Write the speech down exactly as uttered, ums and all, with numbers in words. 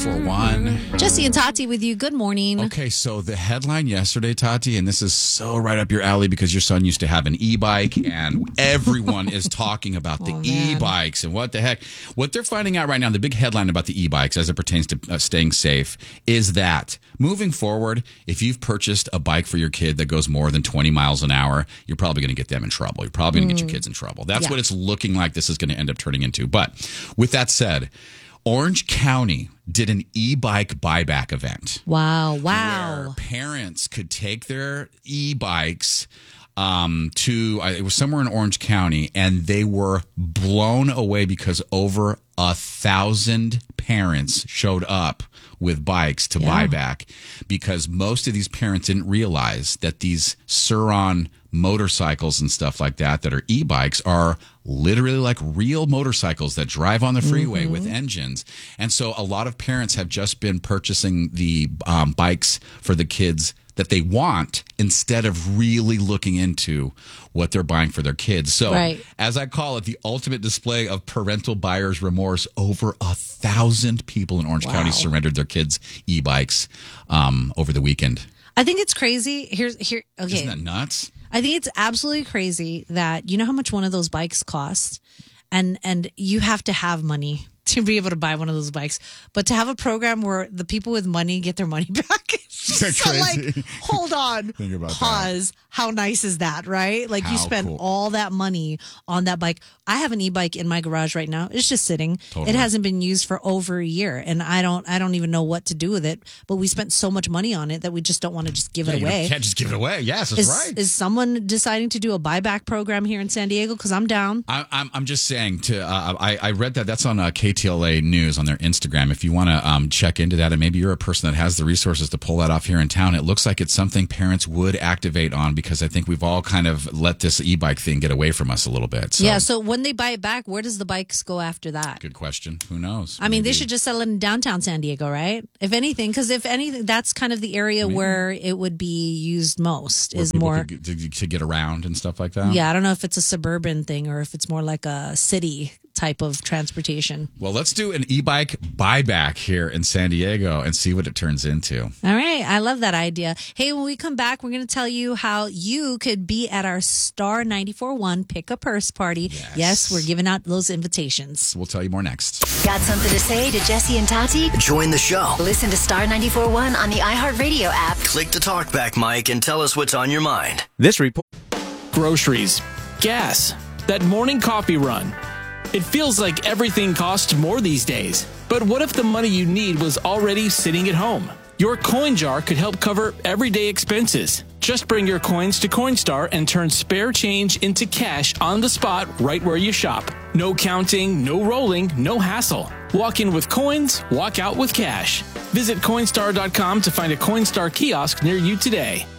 ninety-four point one. Jesse and Tati with you. Good morning. Okay, so the headline yesterday, Tati, and this is so right up your alley because your son used to have an e-bike, and everyone is talking about the Oh, man. e-bikes and what the heck. What they're finding out right now, the big headline about the e-bikes as it pertains to uh, staying safe, is that moving forward, if you've purchased a bike for your kid that goes more than twenty miles an hour, you're probably going to get them in trouble. You're probably going to get your kids in trouble. That's Yeah. what it's looking like this is going to end up turning into. But with that said, Orange County did an e-bike buyback event. Wow. Where Wow. parents could take their e-bikes um, to, uh, it was somewhere in Orange County, and they were blown away because over a thousand parents showed up with bikes to Yeah. buy back, because most of these parents didn't realize that these Sur-Ron motorcycles and stuff like that that are e-bikes are literally like real motorcycles that drive on the freeway with engines. And so a lot of parents have just been purchasing the um, bikes for the kids that they want instead of really looking into what they're buying for their kids. So Right. as I call it, the ultimate display of parental buyer's remorse, over a thousand people in Orange Wow. County surrendered their kids' e-bikes um, over the weekend. I think it's crazy. Here's here. Okay. Isn't that nuts? I think it's absolutely crazy that you know how much one of those bikes costs, and and you have to have money to be able to buy one of those bikes. But to have a program where the people with money get their money back, it's That's so crazy. like, hold on, Think about that. pause. How nice is that, right? Like you How spend cool. all that money on that bike. I have an e-bike in my garage right now. It's just sitting. Totally. It hasn't been used for over a year, and I don't I don't even know what to do with it. But we spent so much money on it that we just don't want to just give Yeah, it you away. can't just give it away. Yes, that's Is, right. is someone deciding to do a buyback program here in San Diego? Because I'm down. I, I'm I'm just saying to uh, I I read that that's on uh, K T L A News on their Instagram. If you want to um, check into that, and maybe you're a person that has the resources to pull that off here in town, it looks like it's something parents would activate on, because I think we've all kind of let this e-bike thing get away from us a little bit. So, Yeah. So when they buy it back, where does the bikes go after that? good question. Who knows? I mean, they Maybe- should just sell it in downtown San Diego, right? If anything, because if anything, that's kind of the area where it would be used most. where Is people more. could get- to, to get around and stuff like that. Yeah, I don't know if it's a suburban thing or if it's more like a city type of transportation. Well, let's do an e-bike buyback here in San Diego and see what it turns into. All right. I love that idea. Hey, when we come back, we're going to tell you how you could be at our Star ninety-four point one Pick a Purse party. Yes. Yes, we're giving out those invitations. We'll tell you more next. Got something to say to Jesse and Tati? Join the show. Listen to Star ninety-four point one on the iHeartRadio app. Click the talkback mic and tell us what's on your mind. This report. Groceries, gas, that morning coffee run. It feels like everything costs more these days. But what if the money you need was already sitting at home? Your coin jar could help cover everyday expenses. Just bring your coins to Coinstar and turn spare change into cash on the spot right where you shop. No counting, no rolling, no hassle. Walk in with coins, walk out with cash. Visit Coinstar dot com to find a Coinstar kiosk near you today.